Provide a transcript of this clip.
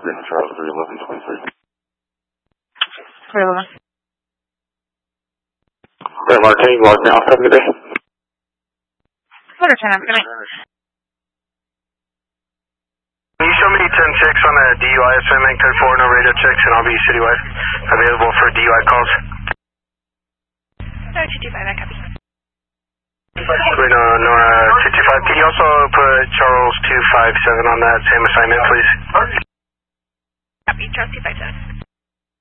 Charles 31123. Clear, Hey, Martin, log me off. Have a good day. Clear, 10, good night. Can you show me 10-6 on a DUI assignment, code 4, no radio checks, and I'll be citywide available for DUI calls? No, 225, I copy. Wait, no, 225. Can you also put Charles 257 on that same assignment, please? Copy, Charles 257.